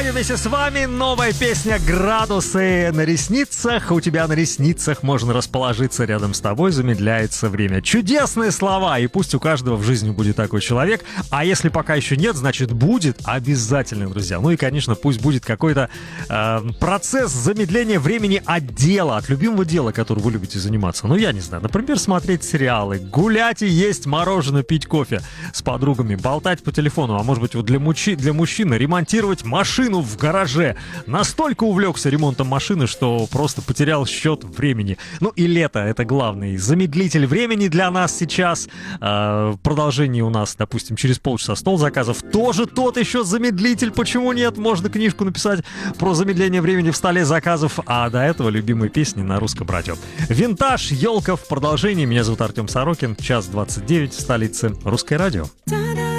радио вместе с вами. Новая песня «Градусы на ресницах». У тебя на ресницах можно расположиться рядом с тобой, замедляется время. Чудесные слова, и пусть у каждого в жизни будет такой человек. А если пока еще нет, значит будет обязательно, друзья. Ну и, конечно, пусть будет какой-то процесс замедления времени от дела, от любимого дела, которым вы любите заниматься. Ну, я не знаю, например, смотреть сериалы, гулять и есть мороженое, пить кофе с подругами, болтать по телефону, а может быть вот для мужчины ремонтировать машину в гараже. Настолько увлекся ремонтом машины, что просто потерял счет времени. Ну и лето — это главный замедлитель времени для нас сейчас. Продолжение у нас, допустим, через полчаса стол заказов. Тоже тот еще замедлитель. Почему нет? Можно книжку написать про замедление времени в столе заказов. А до этого любимые песни на русском радио. Винтаж, елка в продолжении. Меня зовут Артем Сорокин. Час 29 в столице. Русское радио.